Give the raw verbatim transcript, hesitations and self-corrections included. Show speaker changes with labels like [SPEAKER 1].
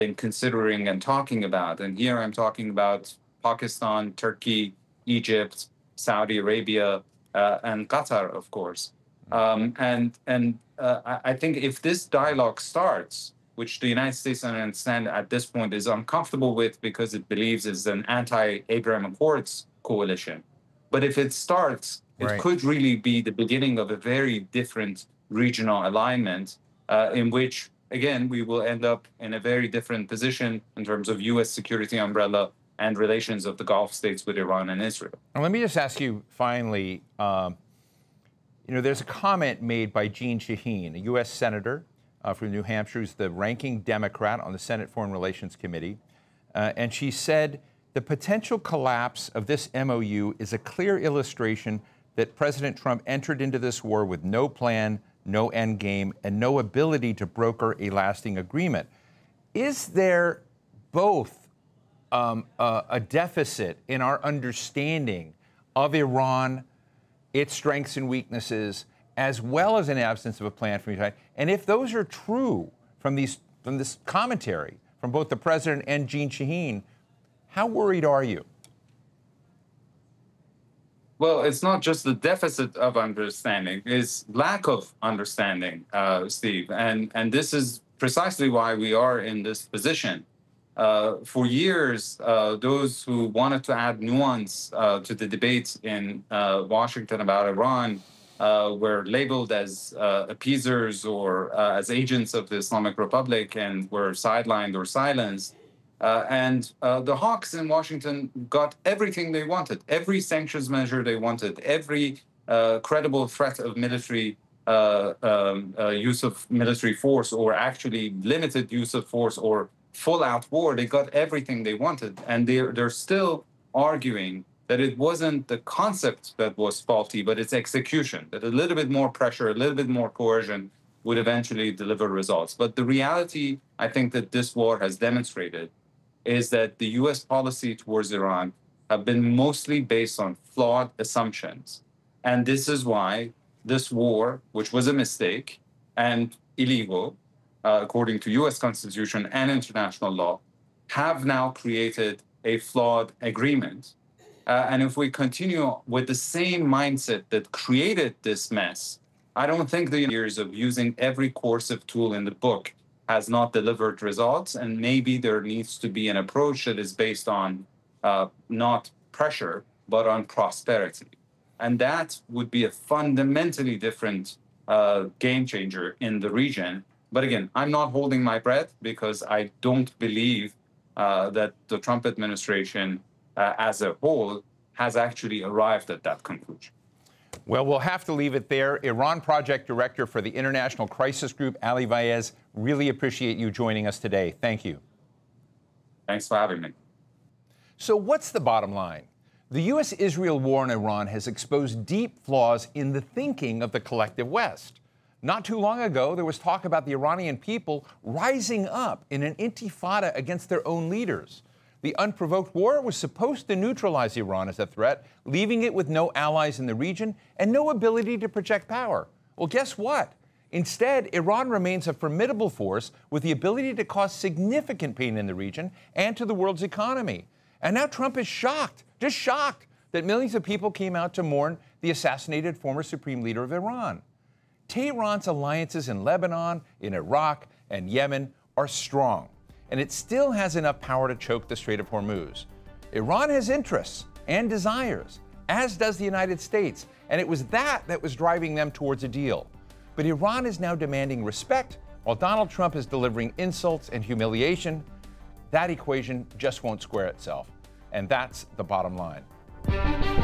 [SPEAKER 1] been considering and talking about. And here I'm talking about Pakistan, Turkey, Egypt, Saudi Arabia, uh, and Qatar, of course. Um, and and uh, I I think if this dialogue starts, which the United States, I understand at this point, is uncomfortable with because it believes it's an anti-Abraham Accords coalition. But if it starts, it
[SPEAKER 2] Right.
[SPEAKER 1] could really be the beginning of a very different regional alignment uh, in which, again, we will end up in a very different position in terms of U S security umbrella and relations of the Gulf states with Iran and Israel.
[SPEAKER 2] And let me just ask you finally, um, you know, there's a comment made by Jeanne Shaheen, a U S senator uh, from New Hampshire, who's the ranking Democrat on the Senate Foreign Relations Committee. Uh, and she said, the potential collapse of this M O U is a clear illustration that President Trump entered into this war with no plan, no end game, and no ability to broker a lasting agreement. Is there both um, uh, a deficit in our understanding of Iran, its strengths and weaknesses, as well as an absence of a plan from each side? And if those are true from these from this commentary from both the president and Jeanne Shaheen, how worried are you?
[SPEAKER 1] Well, it's not just the deficit of understanding, it's lack of understanding, uh, Steve. And, and this is precisely why we are in this position. Uh, for years, uh, those who wanted to add nuance uh, to the debate in uh, Washington about Iran uh, were labeled as uh, appeasers or uh, as agents of the Islamic Republic and were sidelined or silenced. Uh, and uh, the hawks in Washington got everything they wanted, every sanctions measure they wanted, every uh, credible threat of military uh, um, uh, use of military force, or actually limited use of force or full-out war. They got everything they wanted. And they're, they're still arguing that it wasn't the concept that was faulty, but its execution, that a little bit more pressure, a little bit more coercion would eventually deliver results. But the reality, I think, that this war has demonstrated is that the U S policy towards Iran have been mostly based on flawed assumptions. And this is why this war, which was a mistake and illegal, uh, according to U S Constitution and international law, have now created a flawed agreement. Uh, and if we continue with the same mindset that created this mess, I don't think the years of using every coercive tool in the book has not delivered results, and maybe there needs to be an approach that is based on uh, not pressure, but on prosperity. And that would be a fundamentally different uh, game changer in the region. But again, I'm not holding my breath because I don't believe uh, that the Trump administration uh, as a whole has actually arrived at that conclusion.
[SPEAKER 2] Well, we'll have to leave it there. Iran Project Director for the International Crisis Group, Ali Vaez, really appreciate you joining us today. Thank you.
[SPEAKER 1] Thanks for having me.
[SPEAKER 2] So what's the bottom line? The U S Israel war in Iran has exposed deep flaws in the thinking of the collective West. Not too long ago, there was talk about the Iranian people rising up in an intifada against their own leaders. The unprovoked war was supposed to neutralize Iran as a threat, leaving it with no allies in the region and no ability to project power. Well, guess what? Instead, Iran remains a formidable force with the ability to cause significant pain in the region and to the world's economy. And now Trump is shocked, just shocked, that millions of people came out to mourn the assassinated former supreme leader of Iran. Tehran's alliances in Lebanon, in Iraq, and Yemen are strong, and it still has enough power to choke the Strait of Hormuz. Iran has interests and desires, as does the United States, and it was that that was driving them towards a deal. But Iran is now demanding respect, while Donald Trump is delivering insults and humiliation. That equation just won't square itself, and that's the bottom line.